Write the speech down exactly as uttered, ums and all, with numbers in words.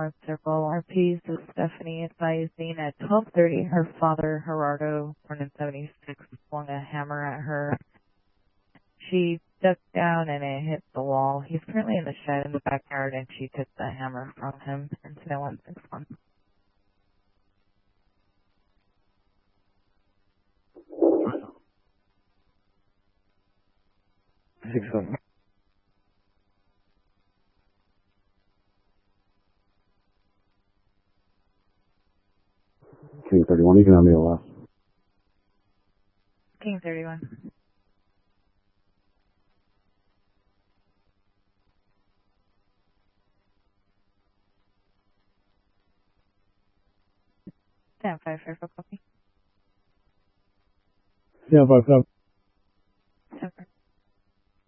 North Circle. R P, so Stephanie advising at twelve thirty, her father, Gerardo, born in seventy-six, swung a hammer at her. She ducked down and it hit the wall. He's currently in the shed in the backyard and she took the hammer from him. Incident one six one. six one. King thirty-one, you can have me a last. King thirty-one. Stand five, five, copy. Stand five, five.